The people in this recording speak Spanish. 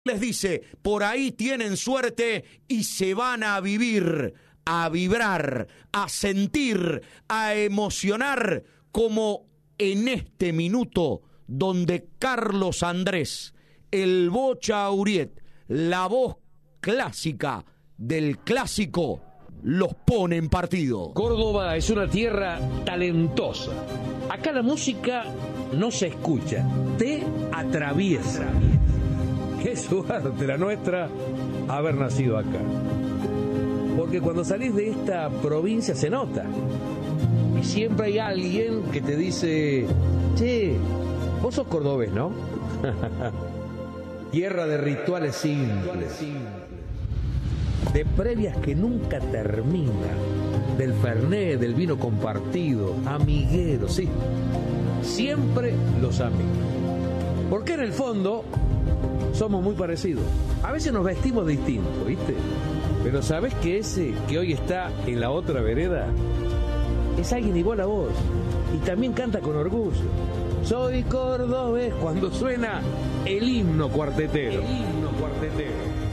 Les dice, por ahí tienen suerte y se van a vivir, a vibrar, a sentir, a emocionar, como en este minuto donde Carlos Andrés, el Bocha Auriet, la voz clásica del clásico, los pone en partido. Córdoba es una tierra talentosa. Acá la música no se escucha, te atraviesa. Qué suerte la nuestra haber nacido acá. Porque cuando salís de esta provincia se nota. Y siempre hay alguien que te dice, che, vos sos cordobés, ¿no? Tierra de rituales simples, de previas que nunca terminan, del fernet, del vino compartido, amigueros, sí, siempre los amigos. Porque en el fondo somos muy parecidos. A veces nos vestimos distinto, ¿viste? Pero ¿sabés que ese que hoy está en la otra vereda es alguien igual a vos? Y también canta con orgullo. Soy cordobés, cuando suena el himno cuartetero. El himno cuartetero.